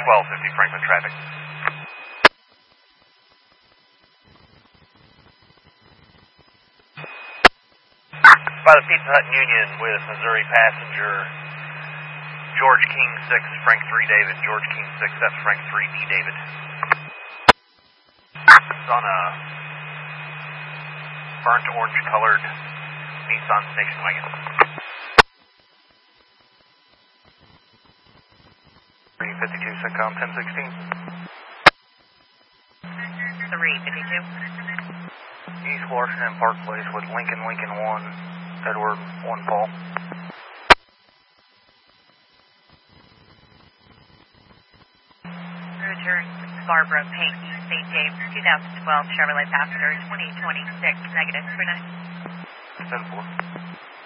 1250 Franklin traffic. By the Pizza Hut in Union with Missouri passenger George King 6, Frank 3 David, George King 6, that's Frank 3D David. It's on a burnt orange colored Nissan station wagon. 352 Sitcom 1016. 352. East Washington Park Place with Lincoln 1, Edward 1 Paul. Roger, Barbara Pink, St. James, 2012 Chevrolet Passenger, 2026, negative, 39. 10-4.